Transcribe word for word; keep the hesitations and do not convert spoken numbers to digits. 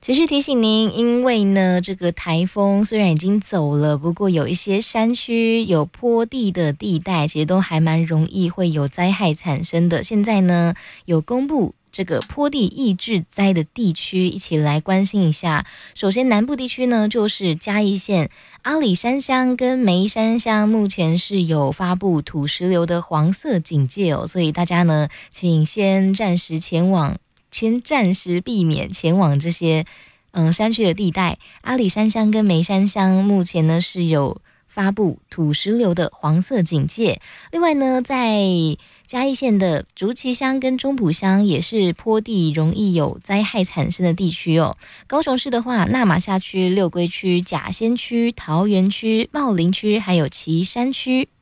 持续提醒您，因为呢，这个台风虽然已经走了，不过有一些山区有坡地的地带，其实都还蛮容易会有灾害产生的。现在呢，有公布这个坡地易致灾的地区，一起来关心一下。首先，南部地区呢，就是嘉义县阿里山乡跟梅山乡，目前是有发布土石流的黄色警戒哦，所以大家呢，请先暂时前往。先暂时避免前往这些嗯山区的地带。阿里山乡跟梅山乡目前呢是有发布土石流的黄色警戒。另外呢，在嘉义县的竹崎乡跟中埔乡也是坡地容易有灾害产生的地区哦。高雄市的话，那玛夏区、六龟区、甲仙区、桃园区、茂林区还有旗山区